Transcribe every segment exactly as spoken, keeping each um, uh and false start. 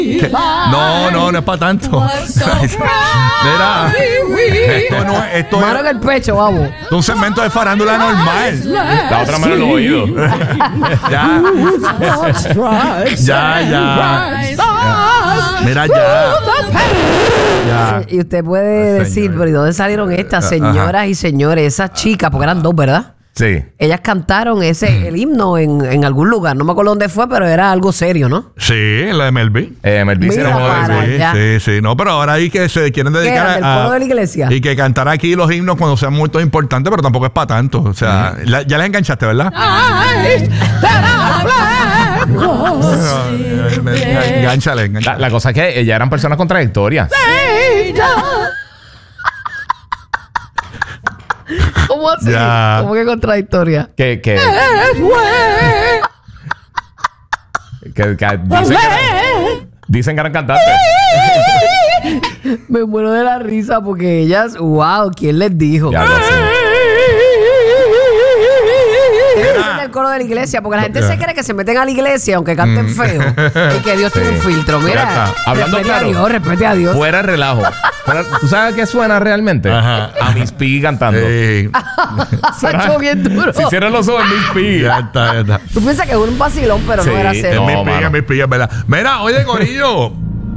No, no, no es para tanto. Mira, esto no es. Esto mano en el pecho, vamos. Es un segmento de farándula normal. La otra mano en los oídos. Ya. Ya, ya. ya. Mira, ya. ya. Y usted puede Ay, decir, señor. pero ¿y dónde salieron estas señoras Ajá. y señores? Esas chicas, porque eran dos, ¿verdad? Sí. Ellas cantaron ese el himno en, en algún lugar. No me acuerdo dónde fue, pero era algo serio, ¿no? Sí, la de Melvin. Eh, Melvin Mira se enamoró de para sí. allá. Sí, sí, no, pero ahora hay que se quieren ¿Qué dedicar era, del a, coro de la iglesia? y que cantar aquí los himnos cuando sean muy importantes, pero tampoco es para tanto. O sea, la- ya les enganchaste, ¿verdad? Engánchale, La, engánchale. la cosa es que ellas eran personas contradictorias. ¿Cómo así? Ya. ¿Cómo que contradictoria? Que, que, que, que dicen, que eran, dicen que eran cantantes. Me muero de la risa porque ellas, wow, ¿quién les dijo? Ya lo sé. Debe ser del coro de la iglesia, porque la gente se cree que se meten a la iglesia aunque canten feo y que Dios tiene un filtro. Ya Mira, está. Hablando respete claro. a Dios, respete a Dios. Fuera relajo. Fuera- ¿Tú sabes a qué suena realmente? Ajá. A Miss Piggy cantando. Sí. Se ha hecho bien duro. Si cierran los ojos, Miss Piggy. Ya está, ya está. Tú piensas que es un vacilón, pero Sí, no era Es serio. No, mi mano. pilla, mi pilla, ¿verdad? Mira, oye, Corillo.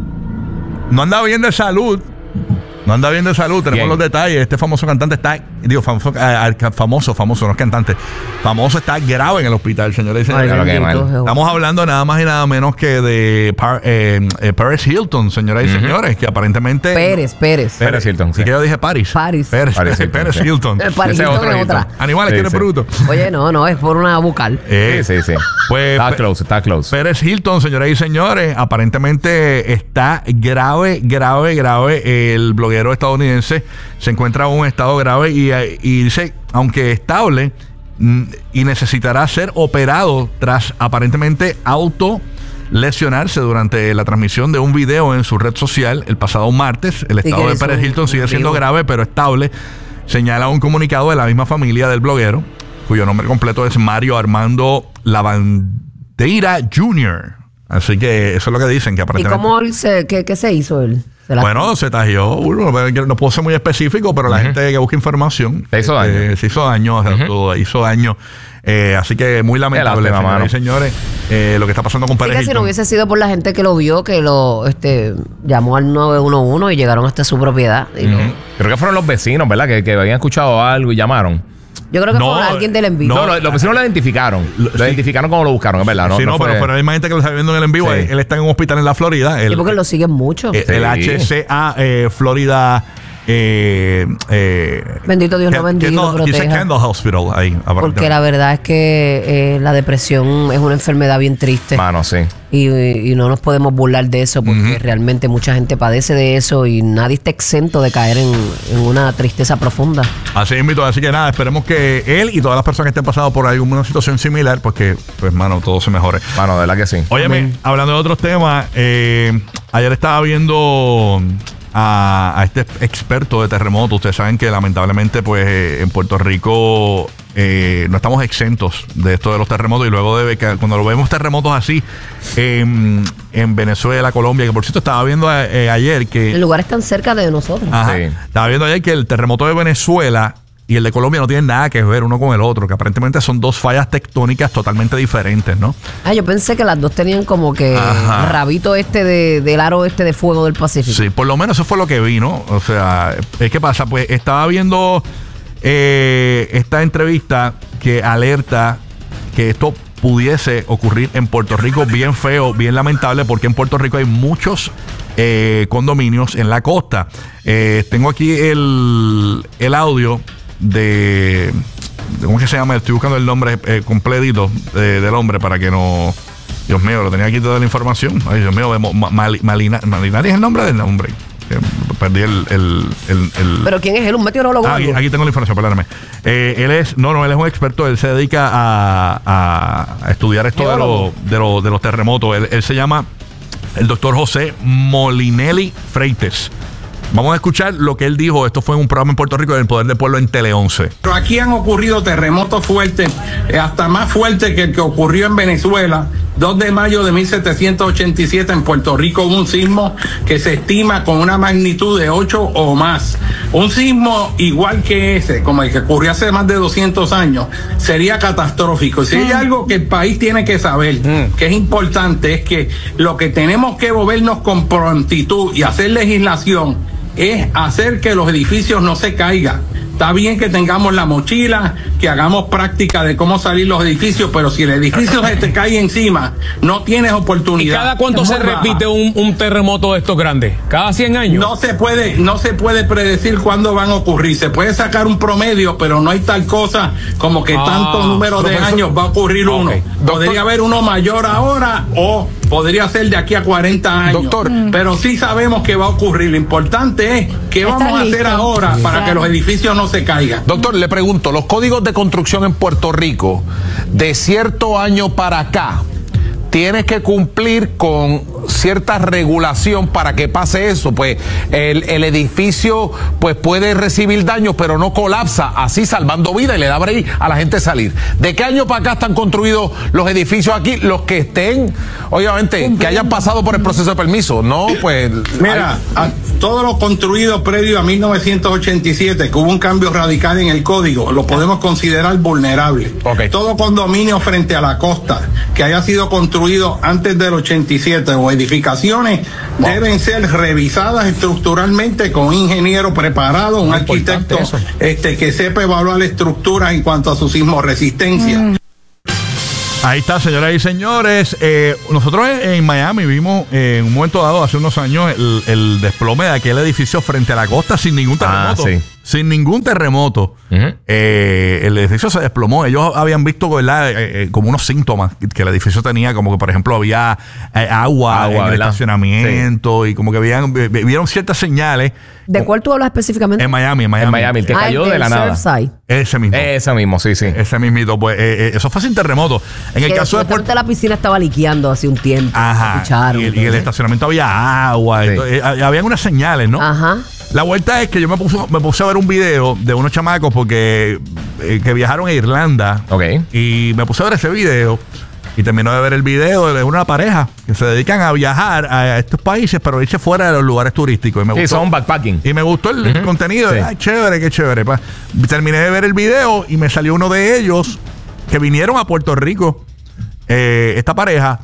No anda bien de salud. No anda bien de salud. Tenemos Bien. los detalles. Este famoso cantante está. Digo, famoso, eh, famoso, famoso, no es cantante. Famoso está grave en el hospital, señores y Ay, señores. Claro que bendito mal. Jehová. Estamos hablando nada más y nada menos que de Par- eh, eh, Paris Hilton, señoras y señores, que aparentemente. Pérez, Pérez. Pérez Hilton, Sí, sí. que yo dije Paris. Paris. Pérez, Paris Pérez, Hilton, sí. Hilton. El Paris Ese es Hilton otro es otra. Hilton. Animales, Sí, que eres sí. bruto. Oye, no, no, es por una bucal. Eh, Sí, sí, sí. Pues, Está pe- close, está close. Pérez Hilton, señoras y señores, aparentemente está grave, grave, grave. El bloguero estadounidense se encuentra en un estado grave y, y dice, aunque estable, mm, y necesitará ser operado tras aparentemente auto lesionarse durante la transmisión de un video en su red social el pasado martes. El que estado de hizo Pérez un- Hilton sigue un siendo vivo. grave, pero estable. Señala un comunicado de la misma familia del bloguero, cuyo nombre completo es Mario Armando Lavandeira junior Así que eso es lo que dicen, que ¿Y aparentemente... cómo él se, qué, qué se hizo él? ¿Se la- Bueno, se tajió. Uno, no puedo ser muy específico, pero la gente que busca información... Se hizo este, daño. Se hizo daño, o sea, todo, hizo daño. Eh, así que muy lamentable, lástima, señoras mano. y señores, eh, lo que está pasando con Así Pérez que si no Hilton. hubiese sido por la gente que lo vio, que lo este llamó al nueve uno uno y llegaron hasta su propiedad. Y lo- Creo que fueron los vecinos, ¿verdad? Que, que habían escuchado algo y llamaron. yo creo que No, fue alguien del envío. No, No, lo- los vecinos lo identificaron. Lo, sí. identificaron como lo buscaron, es verdad. No, sí, no, no fue- pero, pero la misma gente que lo está viendo en el en vivo, Sí. él, él está en un hospital en la Florida. Y El, porque lo siguen mucho. eh, el Sí. H C A eh, Florida. Eh, eh, Bendito Dios lo Ken- bendiga y lo Kendall- dice proteja. Kendall Hospital ahí. Porque aparentemente. la verdad es que eh, la depresión es una enfermedad bien triste. Mano, sí. Y, y no nos podemos burlar de eso porque realmente mucha gente padece de eso y nadie está exento de caer en, en una tristeza profunda. Así invito, así que nada, esperemos que él y todas las personas que estén pasando por alguna situación similar, pues que, pues, mano, todo se mejore. Mano, de verdad que sí. Óyeme, hablando de otros temas, eh, ayer estaba viendo a, a este experto de terremotos. Ustedes saben que lamentablemente, pues, eh, en Puerto Rico eh, no estamos exentos de esto de los terremotos. Y luego de que cuando lo vemos terremotos así en, en Venezuela, Colombia, que por cierto estaba viendo eh, ayer que... El lugar es tan cerca de nosotros. Ajá. Sí. Estaba viendo ayer que el terremoto de Venezuela y el de Colombia no tienen nada que ver uno con el otro, que aparentemente son dos fallas tectónicas totalmente diferentes, ¿no? Ah, yo pensé que las dos tenían como que Ajá. rabito este de, del aro este de fuego del Pacífico. Sí, por lo menos eso fue lo que vi, ¿no? O sea, es que pasa, pues estaba viendo eh, esta entrevista que alerta que esto pudiese ocurrir en Puerto Rico, bien feo, bien lamentable, porque en Puerto Rico hay muchos eh, condominios en la costa. Eh, tengo aquí el, el audio de, de- ¿cómo es que se llama? Estoy buscando el nombre eh, completito de- del hombre para que no... Dios mío, lo tenía aquí toda la información. Ay, Dios mío, Ma- Mal- Malina- Malinari es el nombre del nombre. Que perdí el... el, el, el- ¿Pero quién es él? ¿Un meteorólogo? Ah, aquí, aquí tengo la información, perdóname. Eh, él es, no, no, él es un experto, él se dedica a, a- a estudiar esto de, Geólogo. los- de, los- de los terremotos. Él, él se llama el doctor José Molinelli Freites. Vamos a escuchar lo que él dijo. Esto fue en un programa en Puerto Rico del Poder del Pueblo en Tele once. Pero aquí han ocurrido terremotos fuertes, eh, hasta más fuertes que el que ocurrió en Venezuela, dos de mayo de mil setecientos ochenta y siete en Puerto Rico hubo un sismo que se estima con una magnitud de ocho o más. Un sismo igual que ese, como el que ocurrió hace más de doscientos años, sería catastrófico. Y si hay algo que el país tiene que saber, mm. que es importante, es que lo que tenemos que movernos con prontitud y hacer legislación es hacer que los edificios no se caigan. Está bien que tengamos la mochila, que hagamos práctica de cómo salir los edificios, pero si el edificio se te cae encima, no tienes oportunidad. ¿Y cada cuánto se repite un, un terremoto de estos grandes? ¿Cada cien años? No se puede, no se puede predecir cuándo van a ocurrir. Se puede sacar un promedio, pero no hay tal cosa como que ah, tanto número de profesor, años va a ocurrir uno. Okay. Podría Doctor, haber uno mayor ahora o podría ser de aquí a cuarenta años. Doctor, pero sí sabemos que va a ocurrir. Lo importante es qué vamos a hacer ahora para claro. que los edificios no se caiga. Doctor, le pregunto, los códigos de construcción en Puerto Rico, de cierto año para acá, tienes que cumplir con cierta regulación para que pase eso, pues el, el edificio pues puede recibir daños pero no colapsa, así salvando vida y le da break a la gente salir. ¿De qué año para acá están construidos los edificios aquí? Los que estén, obviamente, que hayan pasado por el proceso de permiso, no pues... Mira, hay... a todo lo construido previo a mil novecientos ochenta y siete, que hubo un cambio radical en el código, lo podemos considerar vulnerable. Okay. Todo condominio frente a la costa que haya sido construido antes del ochenta y siete o edificaciones wow. deben ser revisadas estructuralmente con un ingeniero preparado, un Muy arquitecto este que sepa evaluar estructuras en cuanto a su sismoresistencia. Mm. Ahí está, señoras y señores. Eh, nosotros en Miami vimos eh, en un momento dado, hace unos años, el, el desplome de aquel edificio frente a la costa sin ningún terremoto. Ah, sí. Sin ningún terremoto. Uh-huh. eh, el edificio se desplomó. Ellos habían visto ¿verdad? Eh, eh, como unos síntomas que el edificio tenía, como que por ejemplo había eh, agua, agua en el ¿verdad? estacionamiento sí. y como que habían, vieron ciertas señales. ¿De cuál tú hablas específicamente? En Miami, en Miami. En Miami, el que ah, cayó el de la nada. Surfside. Ese mismo. Ese mismo, sí, sí. Ese mismito, pues eh, eh, eso fue sin terremoto. En el que caso de Puerto... la piscina estaba liqueando hace un tiempo. Ajá. Escucharon, y, el, y el estacionamiento había agua. Sí. Entonces, eh, habían unas señales, ¿no? Ajá. La vuelta es que yo me puse, me puse a ver un video de unos chamacos porque eh, que viajaron a Irlanda. Ok. Y me puse a ver ese video. Y terminó de ver el video de una pareja que se dedican a viajar a estos países, pero irse fuera de los lugares turísticos. Y me sí, gustó, son backpacking. Y me gustó el, uh-huh. el contenido. Sí. Ay, chévere, qué chévere. Pa. Terminé de ver el video y me salió uno de ellos que vinieron a Puerto Rico, eh, esta pareja.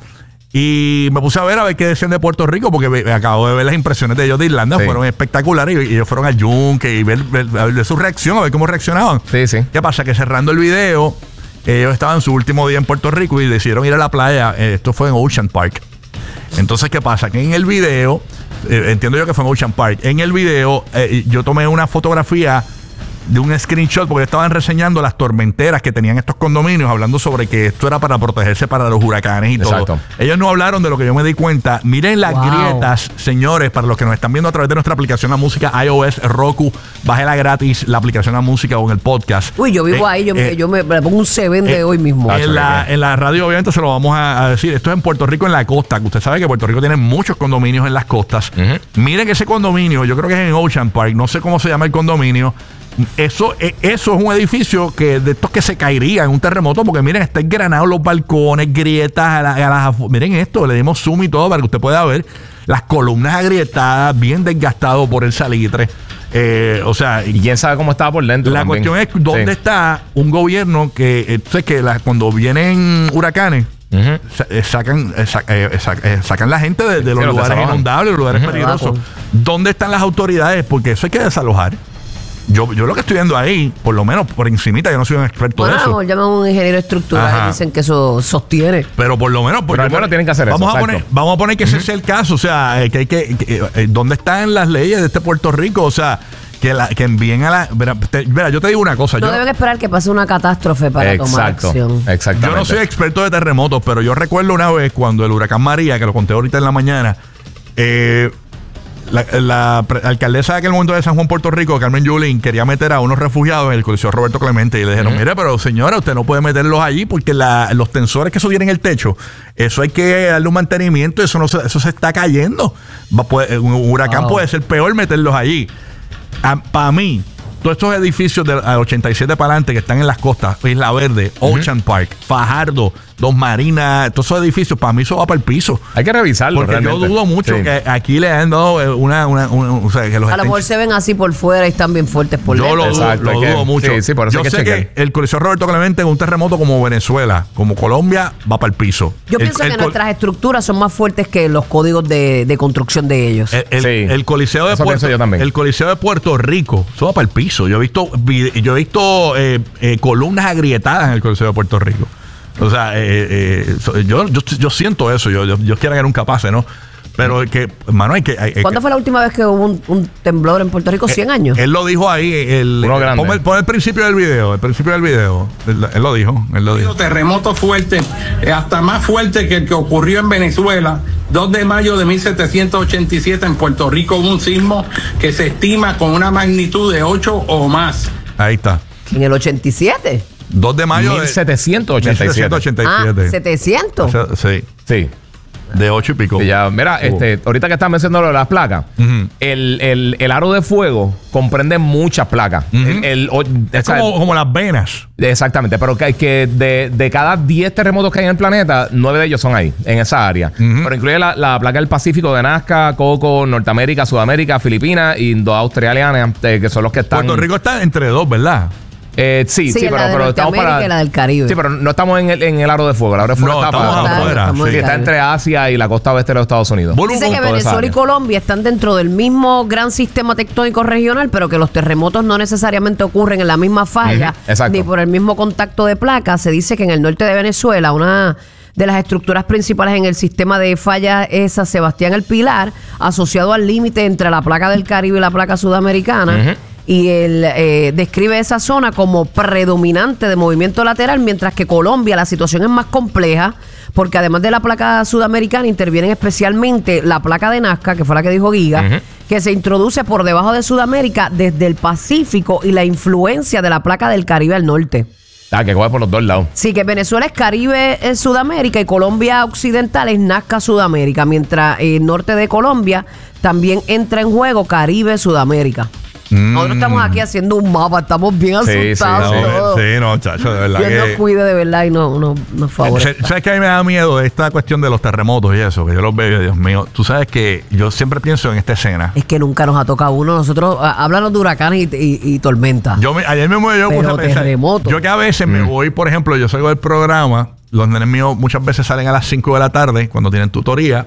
Y me puse a ver a ver qué decían de Puerto Rico, porque me, me acabo de ver las impresiones de ellos de Irlanda, sí. fueron espectaculares. Y, y ellos fueron al yunque y ver, ver, ver, ver su reacción, a ver cómo reaccionaban. Sí, sí. ¿Qué pasa? Que cerrando el video, ellos estaban en su último día en Puerto Rico y decidieron ir a la playa. Eh, esto fue en Ocean Park. Entonces, ¿qué pasa? Que en el video, eh, entiendo yo que fue en Ocean Park, en el video eh, yo tomé una fotografía de un screenshot porque estaban reseñando las tormenteras que tenían estos condominios, hablando sobre que esto era para protegerse para los huracanes y Exacto. todo. Ellos no hablaron de lo que yo me di cuenta. Miren las wow. grietas, señores, para los que nos están viendo a través de nuestra aplicación La Música, iOS, Roku, bájela gratis la aplicación La Música o en el podcast. Uy, yo vivo eh, ahí, yo, eh, me, yo me, me pongo un seven de eh, hoy mismo. En la, en la radio obviamente se lo vamos a, a decir. Esto es en Puerto Rico, en la costa, que usted sabe que Puerto Rico tiene muchos condominios en las costas. Uh-huh. Miren ese condominio, yo creo que es en Ocean Park, no sé cómo se llama el condominio. Eso, eso es un edificio que de estos que se caería en un terremoto, porque miren, está engranado los balcones, grietas a la, a las, miren esto, le dimos zoom y todo para que usted pueda ver las columnas agrietadas, bien desgastado por el salitre. Eh, o sea, y quién sabe cómo estaba por dentro. La también. cuestión es dónde sí. está un gobierno que, entonces, que la, cuando vienen huracanes, uh-huh. sacan, sacan, sacan la gente de, de los sí, lugares inundables, los lugares uh-huh. peligrosos. ¿Dónde están las autoridades? Porque eso hay que desalojar. Yo, yo lo que estoy viendo ahí, por lo menos por encimita, yo no soy un experto bueno, de eso. Llaman a un ingeniero estructural Ajá. y dicen que eso sostiene. Pero por lo menos... Pero primero tienen que hacer vamos eso. A poner, vamos a poner que uh-huh. ese sea el caso. O sea, que hay que... que eh, ¿dónde están las leyes de este Puerto Rico? O sea, que, la, que envíen a la... Mira, te, mira, yo te digo una cosa. No yo, deben esperar que pase una catástrofe para exacto, tomar acción. Exactamente. Yo no soy experto de terremotos, pero yo recuerdo una vez cuando el huracán María, que lo conté ahorita en la mañana, eh... La, la alcaldesa de aquel momento de San Juan, Puerto Rico, Carmen Yulín, quería meter a unos refugiados en el Coliseo Roberto Clemente y le dijeron, uh-huh. mire, pero señora, usted no puede meterlos allí porque la, los tensores que sostienen el techo, eso hay que darle un mantenimiento, eso no se, eso se está cayendo. Va, puede, un huracán wow. puede ser peor meterlos allí. Para mí, todos estos edificios de ochenta y siete para adelante que están en las costas, Isla Verde, Ocean uh-huh. Park, Fajardo, Dos Marinas, todos esos edificios, para mí eso va para el piso. Hay que revisarlo. Porque realmente. yo dudo mucho Sí. que aquí le han dado una... una, una o sea, que los A lo mejor se ven así por fuera y están bien fuertes por Yo lo, dentro. dudo, Exacto, lo hay que- dudo mucho. sí, sí, por eso yo hay que sé chequear. que el Coliseo Roberto Clemente en un terremoto como Venezuela, como Colombia, va para el piso. Yo El- pienso el que col- nuestras estructuras son más fuertes que los códigos de, de construcción de ellos. El, el- Sí. el Coliseo de Eso Puerto, pienso yo también. el Coliseo de Puerto Rico, eso va para el piso. Yo he visto vide- yo he visto eh, eh, columnas agrietadas en el Coliseo de Puerto Rico. O sea, eh, eh, so- yo, yo, yo siento eso. Yo, yo, yo quiero que nunca pase, ¿no? Pero que, hermano, hay que. hay- hay ¿Cuándo que- fue la última vez que hubo un, un temblor en Puerto Rico? ¿cien años? Él lo dijo ahí. El, Uno grande. pon, el, pon el principio del video. El principio del video. Él, él lo dijo. Él lo dijo. Terremoto fuerte, eh, hasta más fuerte que el que ocurrió en Venezuela. dos de mayo de mil setecientos ochenta y siete en Puerto Rico hubo un sismo que se estima con una magnitud de ocho o más. Ahí está. En el ochenta y siete. dos de mayo de mil setecientos ochenta y siete. mil setecientos ochenta y Ah, siete. setecientos. O sea, sí. Sí. De ocho y pico. Y ya, mira, Uh. este, ahorita que estás mencionando lo de las placas, Ujú. el, el, el aro de fuego comprende muchas placas. Ujú. El- el- o- Es o sea, como, como las venas. Exactamente, pero que, que de, de cada diez terremotos que hay en el planeta, nueve de ellos son ahí, en esa área. Ujú. Pero incluye la, la placa del Pacífico de Nazca, Coco, Norteamérica, Sudamérica, Filipinas y Indo-Australiana, eh, que son los que están. Puerto Rico está entre dos, ¿verdad? Eh, sí, Sí, sí, la pero, de pero estamos Norteamérica para. y la del Caribe. Sí, pero no estamos en el, en el aro de fuego. El aro de fuego No, está, estamos para- afuera, estamos sí. que está entre Asia y la costa oeste de los Estados Unidos. Bolu- Dice que Toda esa Venezuela y área. Colombia están dentro del mismo gran sistema tectónico regional, pero que los terremotos no necesariamente ocurren en la misma falla, Ujú, exacto. ni por el mismo contacto de placas. Se dice que en el norte de Venezuela, una de las estructuras principales en el sistema de fallas es San Sebastián el Pilar, asociado al límite entre la placa del Caribe y la placa sudamericana. Ujú. Y él eh, describe esa zona como predominante de movimiento lateral, mientras que Colombia la situación es más compleja, porque además de la placa sudamericana intervienen especialmente la placa de Nazca, que fue la que dijo Giga, Ujú. que se introduce por debajo de Sudamérica desde el Pacífico y la influencia de la placa del Caribe al norte. Ah, que coge por los dos lados. Sí, que Venezuela es Caribe es Sudamérica y Colombia Occidental es Nazca Sudamérica, mientras el norte de Colombia también entra en juego Caribe Sudamérica. Mm. Nosotros estamos aquí haciendo un mapa, estamos bien Sí, sí, asustados. sí. todos. Sí, no, chacho, de verdad Dios nos que... cuide de verdad y no, no, no favorezca. ¿Sabes que a mí me da miedo de esta cuestión de los terremotos y eso? Que yo los veo, y, Dios mío. Tú sabes que yo siempre pienso en esta escena. Es que nunca nos ha tocado uno. Nosotros, ah, háblanos de huracanes y, y, y tormentas. Yo me, ayer mismo yo Pero puse a pensar, terremoto. yo que a veces me voy, por ejemplo, yo salgo del programa, los nenes míos muchas veces salen a las cinco de la tarde cuando tienen tutoría.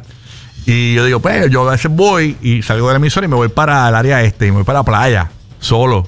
Y yo digo, pues, yo a veces voy y salgo de la emisora y me voy para el área este y me voy para la playa, solo.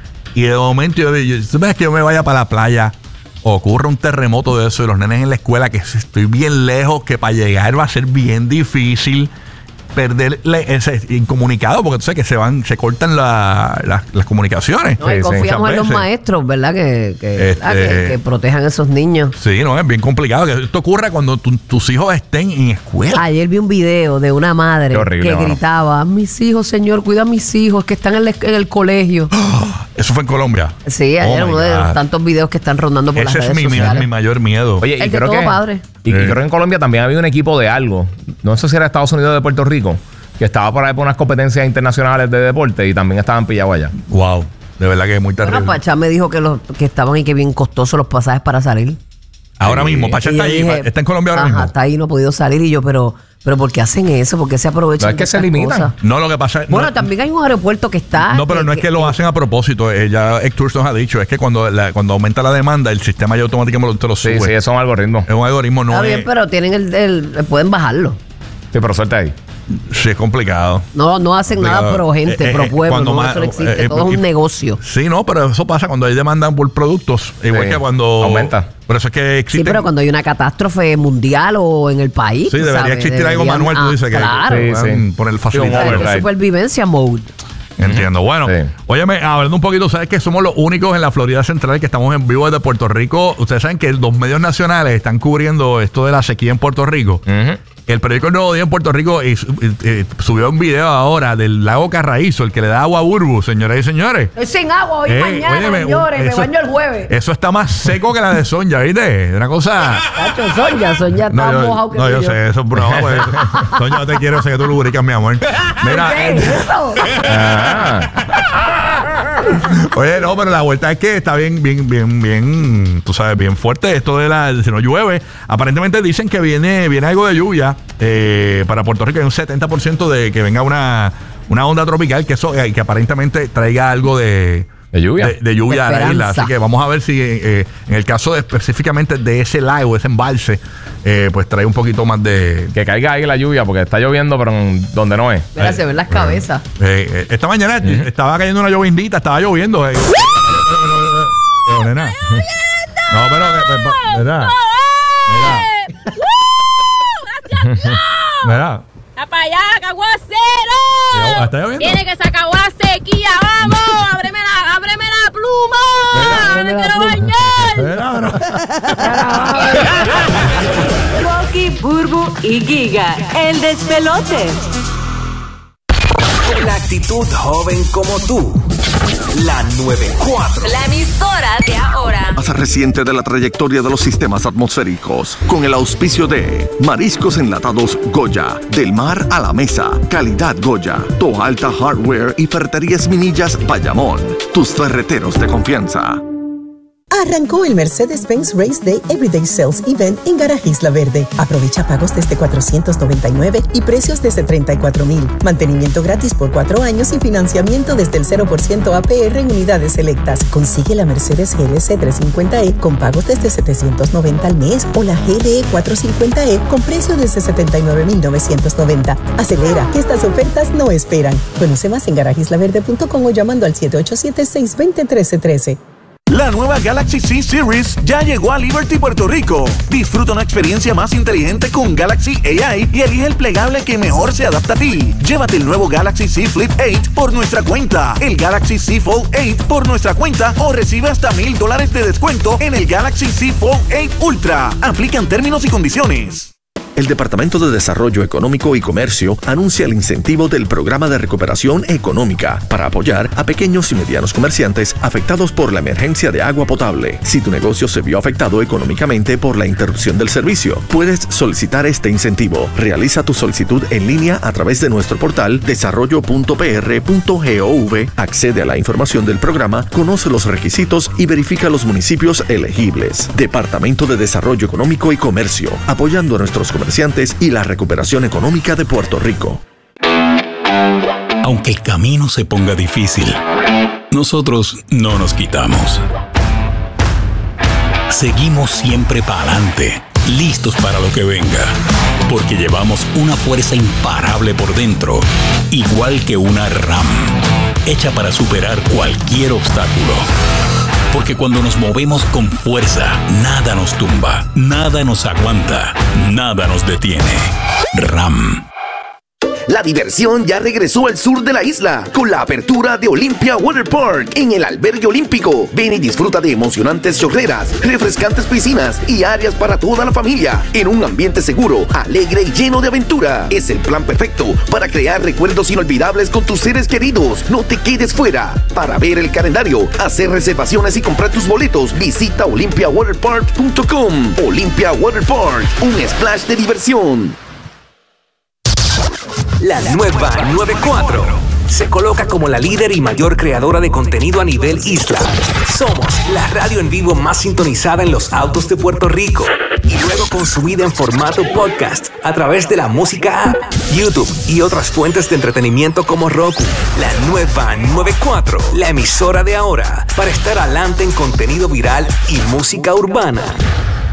Y de momento yo digo, ¿tú ves que yo me vaya para la playa? Ocurre un terremoto de eso y los nenes en la escuela, que estoy bien lejos, que para llegar va a ser bien difícil perder ese incomunicado, porque tú sabes que se van, se cortan la- la- las comunicaciones. No, y Sí, sí, confiamos muchas en los veces. maestros, ¿verdad? Que, que, Este- ah, que, que protejan a esos niños. Sí, no, es bien complicado. Que esto ocurra cuando tu- tus hijos estén en escuela. Ayer vi un video de una madre Qué horrible, que mano. gritaba, mis hijos, señor, cuida a mis hijos que están en, la- en el colegio. Eso fue en Colombia. Sí, Oh ayer my uno de los God. tantos videos que están rondando por las Ese es redes mi, mi, sociales. mi mayor miedo. Oye, y El de creo todo que, padre. Y, y Sí. creo que en Colombia también había un equipo de algo. No sé si era Estados Unidos o de Puerto Rico, que estaba por ahí por unas competencias internacionales de deporte y también estaban pillados allá. Wow. De verdad que es muy terrible. Bueno, Pachá me dijo que, los, que estaban ahí que bien costosos los pasajes para salir. Ahora Sí. mismo, Pacha Y está yo ahí. dije, Está en Colombia ahora ajá, mismo. está ahí, no ha podido salir. Y yo, pero, pero ¿por qué hacen eso? ¿Por qué se aprovechan No, es que de se estas limitan. cosas? No, lo que pasa es. Bueno, no, también hay un aeropuerto que está. No, pero no es que lo hacen a propósito. Eh, ya Héctor nos ha dicho. Es que cuando, la- cuando aumenta la demanda, el sistema ya automáticamente te lo Sí, sube. sí, eso es un algoritmo. Es un algoritmo, no Está es. bien, pero tienen el, el- pueden bajarlo. Sí, pero suerte ahí. Sí, es complicado. No, no hacen Complicado. nada pro gente, Eh, eh, pro pueblo. cuando No, más- eso no existe. eh, todo eh, es un negocio. Sí, no, pero eso pasa cuando hay demanda por productos. Igual Sí, que cuando. aumenta. Por eso es que Sí, existe. pero cuando hay una catástrofe mundial o en el país. Sí, tú debería sabes, existir algo deberían- manual, tú ah, dices que. Claro. que Sí, puedan sí. poner el Sí, un facilitador. ¿sabes? override. Supervivencia mode. Entiendo. Bueno, Sí. óyeme, hablando un poquito, ¿sabes que somos los únicos en la Florida Central que estamos en vivo desde Puerto Rico? Ustedes saben que los medios nacionales están cubriendo esto de la sequía en Puerto Rico. Ujú. El periódico El Nuevo Día en Puerto Rico eh, su- eh, eh, subió un video ahora del lago Carraízo, el que le da agua a Burbu, señoras y señores. Estoy sin agua hoy y Eh, mañana, óyeme, señores. Me eso- baño el jueves. Eso está más seco que la de Sonja, ¿viste? Una cosa. Cacho, Sonia, Sonia está No, yo, mojado que no, tú yo y sé, eso es broma. Pues, Sonja, yo te quiero, sé que tú lubricas, mi amor. Mira, ¿Qué es eso? Ah. Oye, no, pero la vuelta es que está bien, bien, bien, bien, tú sabes, bien fuerte esto de la, si no llueve. Aparentemente dicen que viene, viene algo de lluvia eh, para Puerto Rico. Hay un setenta por ciento de que venga una, una onda tropical que eso, eh, que aparentemente traiga algo de... De lluvia. De, de lluvia de a la isla. esperanza. Así que vamos a ver si eh, en el caso de, específicamente de ese lago, ese embalse, eh, pues trae un poquito más de... Que caiga ahí la lluvia porque está lloviendo, pero en donde no es. Mira, se ven las cabezas. Eh, eh, esta mañana uh-huh. estaba cayendo una llovindita, estaba lloviendo. Eh. Pero, nena. No, pero... ¿Verdad? ¿Verdad? ¡A para allá, caguacero! ¿Está lloviendo? Tiene que se acabó la sequía, vamos. ábreme la, ábreme la pluma. Me quiero bañar. Rocky, Burbu y Giga, el despelote. Con la actitud joven como tú. La noventa y cuatro. La emisora de ahora. Más reciente de la trayectoria de los sistemas atmosféricos. Con el auspicio de Mariscos Enlatados Goya. Del mar a la mesa. Calidad Goya. Toa Alta Hardware y Ferreterías Minillas Bayamón. Tus ferreteros de confianza. Arrancó el Mercedes-Benz Race Day Everyday Sales Event en Garaje Isla Verde. Aprovecha pagos desde cuatrocientos noventa y nueve y precios desde treinta y cuatro mil. Mantenimiento gratis por cuatro años y financiamiento desde el cero por ciento A P R en unidades selectas. Consigue la Mercedes G L C trescientos cincuenta E con pagos desde setecientos noventa al mes o la G L E cuatrocientos cincuenta E con precio desde setenta y nueve mil novecientos noventa. Acelera, que estas ofertas no esperan. Conoce más en garaje isla verde punto com o llamando al siete ocho siete, seis dos cero, uno tres uno tres. La nueva Galaxy C Series ya llegó a Liberty, Puerto Rico. Disfruta una experiencia más inteligente con Galaxy A I y elige el plegable que mejor se adapta a ti. Llévate el nuevo Galaxy Z Flip ocho por nuestra cuenta, el Galaxy Z Fold ocho por nuestra cuenta o recibe hasta mil dólares de descuento en el Galaxy Z Fold ocho Ultra. Aplican términos y condiciones. El Departamento de Desarrollo Económico y Comercio anuncia el incentivo del Programa de Recuperación Económica para apoyar a pequeños y medianos comerciantes afectados por la emergencia de agua potable. Si tu negocio se vio afectado económicamente por la interrupción del servicio, puedes solicitar este incentivo. Realiza tu solicitud en línea a través de nuestro portal desarrollo punto p r punto gov. Accede a la información del programa, conoce los requisitos y verifica los municipios elegibles. Departamento de Desarrollo Económico y Comercio, apoyando a nuestros comerciantes y la recuperación económica de Puerto Rico. Aunque el camino se ponga difícil, nosotros no nos quitamos. Seguimos siempre para adelante, listos para lo que venga, porque llevamos una fuerza imparable por dentro, igual que una RAM, hecha para superar cualquier obstáculo. Porque cuando nos movemos con fuerza, nada nos tumba, nada nos aguanta, nada nos detiene. RAM. La diversión ya regresó al sur de la isla con la apertura de Olympia Water Park en el albergue olímpico. Ven y disfruta de emocionantes chorreras, refrescantes piscinas y áreas para toda la familia en un ambiente seguro, alegre y lleno de aventura. Es el plan perfecto para crear recuerdos inolvidables con tus seres queridos. No te quedes fuera. Para ver el calendario, hacer reservaciones y comprar tus boletos, visita olympia water park punto com. Olympia Water Park, un splash de diversión. La nueva noventa y cuatro se coloca como la líder y mayor creadora de contenido a nivel isla. Somos la radio en vivo más sintonizada en los autos de Puerto Rico y luego consumida en formato podcast a través de la música app, YouTube y otras fuentes de entretenimiento como Roku. La nueva noventa y cuatro, la emisora de ahora, para estar adelante en contenido viral y música urbana.